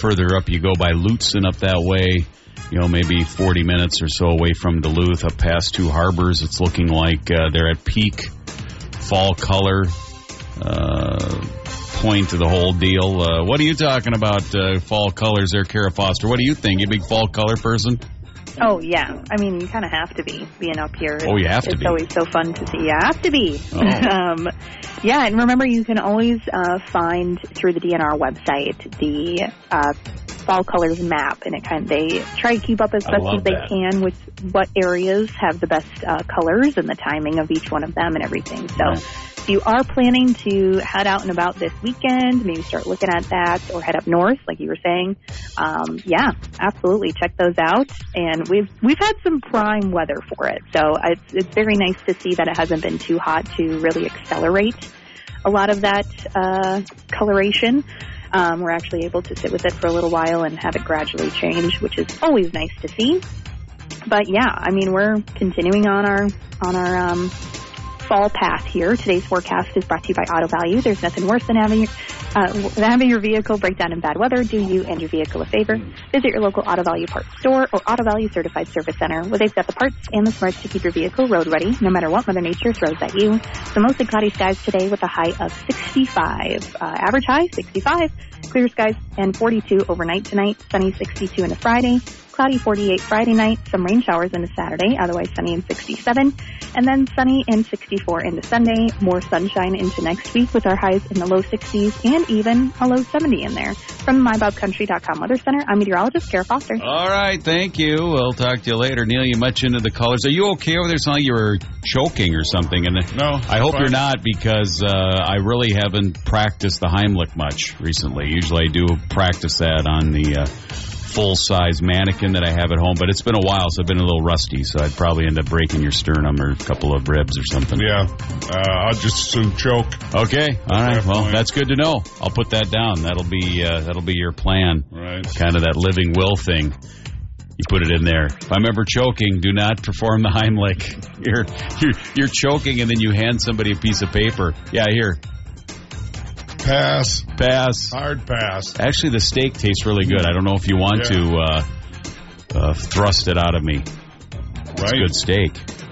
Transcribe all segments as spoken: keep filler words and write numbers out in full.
further up you go by Lutsen up that way, you know, maybe forty minutes or so away from Duluth, up past Two Harbors, it's looking like uh, they're at peak fall color uh, point to the whole deal. Uh, what are you talking about, uh, fall colors there, Kara Foster? What do you think? You a big fall color person? Oh, yeah. I mean, you kind of have to be, being up here. Oh, you have to it's be. It's always so fun to see. You have to be. Oh. um, yeah, and remember, you can always uh, find through the D N R website the uh, fall colors map, and it kind of, they try to keep up as best as they that. can with what areas have the best uh, colors and the timing of each one of them and everything. So Right. if you are planning to head out and about this weekend, maybe start looking at that, or head up north, like you were saying, um, yeah, absolutely, check those out. And we've we've had some prime weather for it, so it's, it's very nice to see that it hasn't been too hot to really accelerate a lot of that uh, coloration. Um, we're actually able to sit with it for a little while and have it gradually change, which is always nice to see. But yeah, I mean, we're continuing on our on our um, fall path here. Today's forecast is brought to you by Auto Value. There's nothing worse than having uh, than having your vehicle break down in bad weather. Do you and your vehicle a favor. Visit your local Auto Value parts store or Auto Value Certified Service Center, where they've got the parts and the smarts to keep your vehicle road ready, no matter what Mother Nature throws at you. So mostly cloudy skies today with a high of sixty-five. Uh, average high, sixty-five. Clear skies and forty-two overnight tonight. Sunny, sixty-two into Friday. Cloudy, forty-eight Friday night. Some rain showers into Saturday. Otherwise sunny and sixty-seven. And then sunny and sixty-four into Sunday. More sunshine into next week with our highs in the low sixties and even a low seventy in there. From my bob country dot com Weather Center, I'm meteorologist Kara Foster. All right, thank you. We'll talk to you later. Neil, you much into the colors. Are you okay over there? It's not like you were choking or something. And No. I hope fine. you're not, because uh, I really haven't practiced the Heimlich much recently. Usually I do practice that on the uh, full-size mannequin that I have at home, but it's been a while, so I've been a little rusty, so I'd probably end up breaking your sternum or a couple of ribs or something. Yeah, uh, I'll just soon choke. Okay, all right. Definitely. Well, that's good to know. I'll put that down. That'll be uh, that'll be your plan. Right. Kind of that living will thing. You put it in there. If I'm ever choking, do not perform the Heimlich. You're, you're, you're choking, and then you hand somebody a piece of paper. Yeah, here. Pass. Pass. Hard pass. Actually, the steak tastes really good. I don't know if you want Yeah. to uh, uh, thrust it out of me. It's Right. good steak.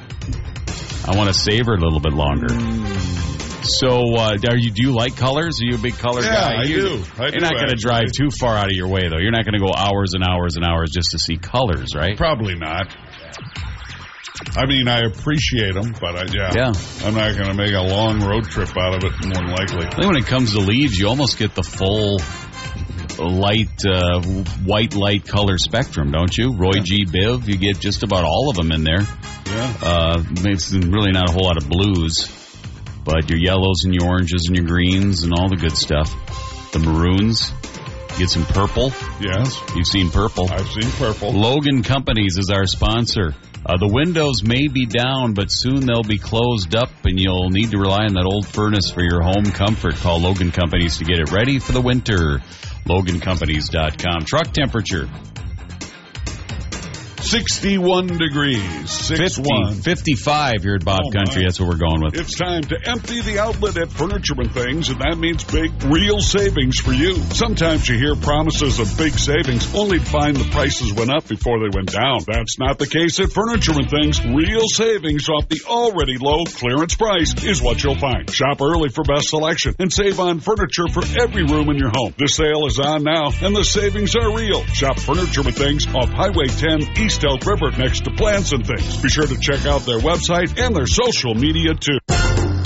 I want to savor it a little bit longer. Mm. So, uh, are you? Do you like colors? Are you a big color Yeah, guy? I you, do. I you're do, not going to actually. drive too far out of your way, though. You're not going to go hours and hours and hours just to see colors, right? Probably not. I mean, I appreciate them, but I, yeah, Yeah. I'm not going to make a long road trip out of it, more than likely. I think when it comes to leaves, you almost get the full light, uh, white light color spectrum, don't you? Roy G. Biv, you get just about all of them in there. Yeah. Uh, it's really not a whole lot of blues, but your yellows and your oranges and your greens and all the good stuff. The maroons, you get some purple. Yes. You've seen purple. I've seen purple. Logan Companies is our sponsor. Uh, the windows may be down, but soon they'll be closed up, and you'll need to rely on that old furnace for your home comfort. Call Logan Companies to get it ready for the winter. Logan Companies dot com. Truck temperature. sixty-one degrees. six one. fifty-five here at Bob Oh, Country. my. That's what we're going with. It's time to empty the outlet at Furniture and Things, and that means big, real savings for you. Sometimes you hear promises of big savings, only to find the prices went up before they went down. That's not the case at Furniture and Things. Real savings off the already low clearance price is what you'll find. Shop early for best selection and save on furniture for every room in your home. This sale is on now, and the savings are real. Shop Furniture and Things off Highway ten East Elk River next to Plants and Things. Be sure to check out their website and their social media too.